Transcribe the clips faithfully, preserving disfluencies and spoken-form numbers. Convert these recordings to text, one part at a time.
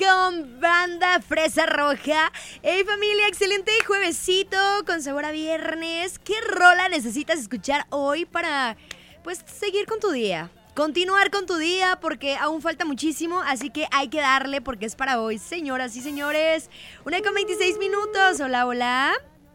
con Banda Fresa Roja. Hey familia, excelente juevesito con sabor a viernes. ¿Qué rola necesitas escuchar hoy para, pues, seguir con tu día? Continuar con tu día porque aún falta muchísimo, así que hay que darle porque es para hoy. Señoras y señores, una con veintiséis minutos. Hola, hola.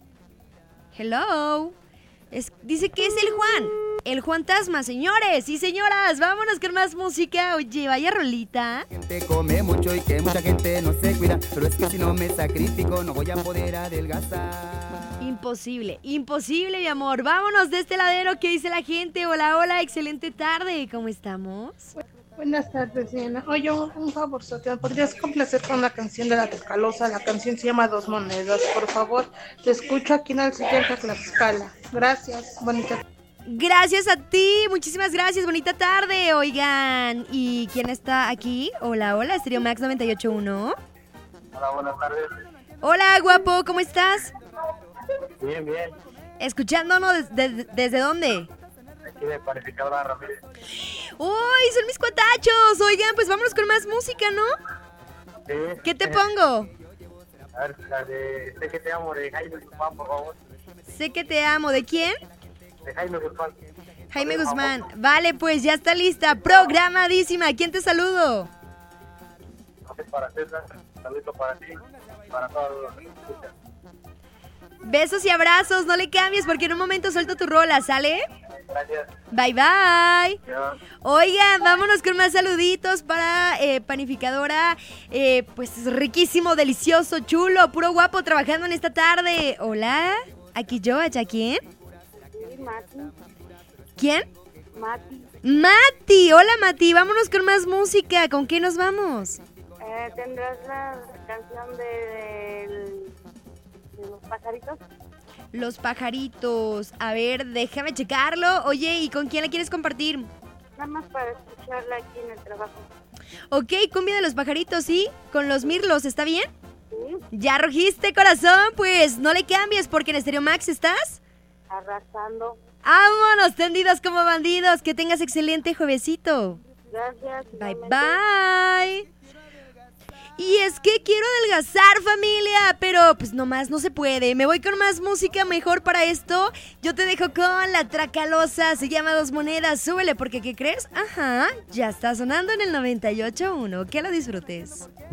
Hello. Es, dice que es el Juan. El Juantasma, señores y señoras, vámonos con más música. Oye, vaya rolita. Gente come mucho y que mucha gente no se cuida, pero es que si no me sacrifico no voy a poder adelgazar. Imposible, imposible, mi amor. Vámonos de este ladero. ¿Qué dice la gente? Hola, hola, excelente tarde. ¿Cómo estamos? Buenas tardes, Diana. Oye, un, un favor, ¿me podrías complacer con una canción de La Tracalosa? La canción se llama Dos Monedas, por favor. Te escucho aquí en el siguiente Tlaxcala. Gracias, bonita tarde. Gracias a ti, muchísimas gracias, bonita tarde. Oigan, ¿y quién está aquí? Hola, hola, Stereo Max noventa y ocho punto uno. Hola, buenas tardes. Hola, guapo, ¿cómo estás? Bien, bien. ¿Escuchándonos desde, desde dónde? Aquí de Panificadora Ramírez. ¡Uy, son mis cuatachos! Oigan, pues vámonos con más música, ¿no? Sí. ¿Qué te pongo? A ver, la de Sé que te amo de Jaime Guzmán, por favor. Sé que te amo. ¿De quién? De Jaime Guzmán. Jaime Por Guzmán. favor. Vale, pues ya está lista. Programadísima. ¿Quién te saludo? Gracias para César. Saludos para ti. Para todos los que escuchan. Besos y abrazos. No le cambies porque en un momento suelto tu rola, ¿sale? Gracias. Bye, bye. Ya. Oigan, vámonos con más saluditos para eh, Panificadora. Eh, pues riquísimo, delicioso, chulo, puro guapo trabajando en esta tarde. Hola, aquí yo, ¿allá quién? Sí, Mati. ¿Quién? Mati. Mati, hola Mati, vámonos con más música. ¿Con qué nos vamos? Eh, ¿Tendrás la canción de, de, de los pajaritos? Los pajaritos. A ver, déjame checarlo. Oye, ¿y con quién la quieres compartir? Nada más para escucharla aquí en el trabajo. Ok, cumbia de los pajaritos, ¿sí? Con los mirlos, ¿está bien? Sí, Ya rugiste, corazón, pues no le cambies porque en Stereo Max estás. arrasando. ¡Vámonos, tendidos como bandidos! Que tengas excelente juevesito. Gracias. Bye, igualmente. bye. Y es que quiero adelgazar, familia, pero pues nomás no se puede. Me voy con más música mejor para esto. Yo te dejo con La Tracalosa, se llama Dos Monedas. Súbele porque, ¿qué crees? Ajá, ya está sonando en el noventa y ocho punto uno. Que lo disfrutes.